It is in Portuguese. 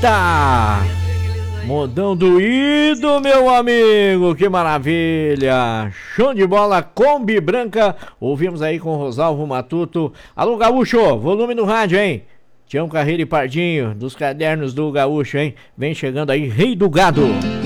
Eita! Modão doído, meu amigo, que maravilha! Show de bola, Kombi Branca. Ouvimos aí com Rosalvo Matuto. Alô, Gaúcho, volume no rádio, hein? Tião Carreiro e Pardinho, dos cadernos do Gaúcho, hein? Vem chegando aí, Rei do Gado.